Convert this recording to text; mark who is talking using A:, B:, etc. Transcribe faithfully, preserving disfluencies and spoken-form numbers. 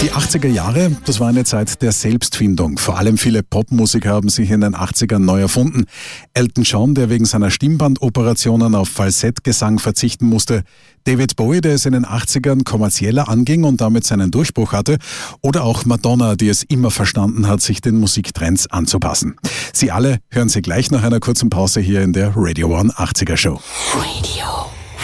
A: Die achtziger Jahre, das war eine Zeit der Selbstfindung. Vor allem viele Popmusiker haben sich in den achtzigern neu erfunden. Elton John, der wegen seiner Stimmbandoperationen auf Falsettgesang verzichten musste. David Bowie, der es in den achtzigern kommerzieller anging und damit seinen Durchbruch hatte. Oder auch Madonna, die es immer verstanden hat, sich den Musiktrends anzupassen. Sie alle hören Sie gleich nach einer kurzen Pause hier in der Radio One achtziger Show.
B: Radio